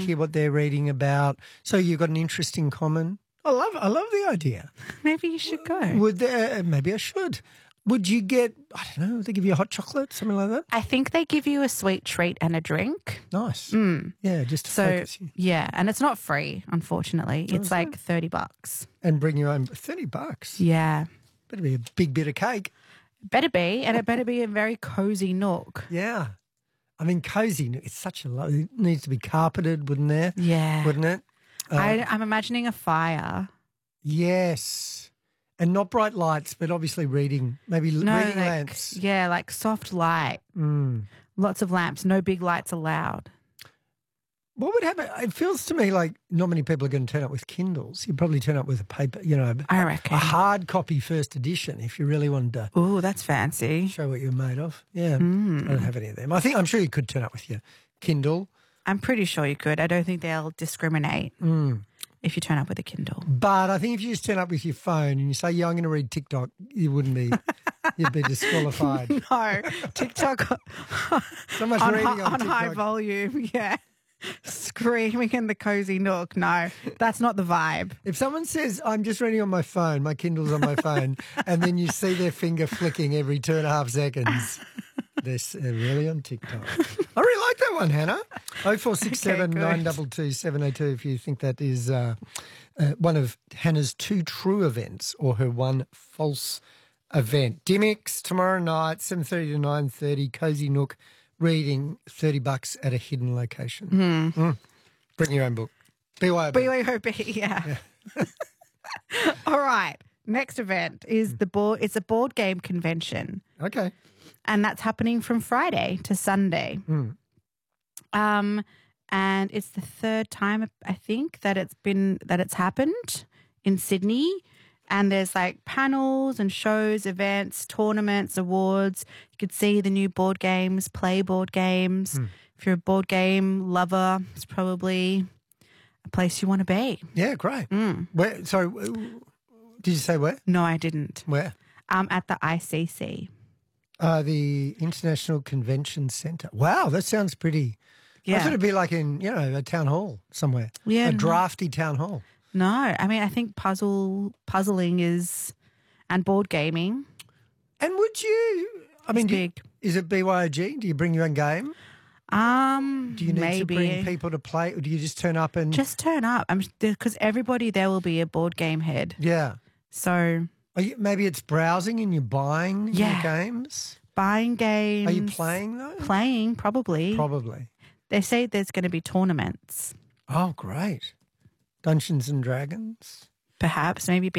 hear what they're reading about. So you've got an interest in common. I love the idea. Maybe you should go. Maybe I should. Would you get, I don't know, would they give you a hot chocolate, something like that? I think they give you a sweet treat and a drink. Nice. Yeah, just to focus you. Yeah, and it's not free, unfortunately. It's like $30. And bring your own $30. Yeah. Better be a big bit of cake. Better be, and it better be a very cozy nook. Yeah. I mean, cozy, it's such a lot. It needs to be carpeted, wouldn't there? Yeah. Wouldn't it? I'm imagining a fire. Yes. And not bright lights, but obviously reading lamps. Yeah, like soft light. Lots of lamps, no big lights allowed. What would happen? It feels to me like not many people are going to turn up with Kindles. You'd probably turn up with a paper, I reckon. a hard copy first edition if you really wanted to Ooh, that's fancy. show what you're made of. Yeah, I don't have any of them. I'm sure you could turn up with your Kindle. I'm pretty sure you could. I don't think they'll discriminate if you turn up with a Kindle. But I think if you just turn up with your phone and you say, yeah, I'm going to read TikTok, you wouldn't be, you'd be disqualified. No, TikTok So much on, reading on on TikTok. high volume, yeah. Screaming in the cozy nook. No, that's not the vibe. If someone says, I'm just reading on my phone, my Kindle's on my phone, and then you see their finger flicking every 2.5 seconds, they're really on TikTok. I really like that one, Hannah. 0467 922 702 if you think that is one of Hannah's 2 true events or her 1 false event. Dimmicks tomorrow night, 7:30 to 9:30, Cozy Nook, reading $30 at a hidden location. Bring your own book. BYOB. BYOB, yeah. All right. Next event is it's a board game convention. Okay. And that's happening from Friday to Sunday. And it's the 3rd time, I think, that it's happened in Sydney. And there's like panels and shows, events, tournaments, awards. You could see the new board games, play board games. If you're a board game lover, it's probably a place you want to be. Yeah, great. Where? Sorry, did you say where? No, I didn't. Where? At the ICC. The International Convention Centre. Wow, that sounds pretty. Yeah. I thought it'd be like in, a town hall somewhere. Yeah, a drafty town hall. No, I mean, I think puzzling and board gaming. And would you, big. Is it BYOG? Do you bring your own game? Do you need to bring people to play, or do you just turn up and... Just turn up, because everybody there will be a board game head. Yeah. So... maybe it's browsing and you're buying your games? Buying games. Are you playing though? Playing, probably. Probably. They say there's going to be tournaments. Oh, great. Dungeons and Dragons? Perhaps, maybe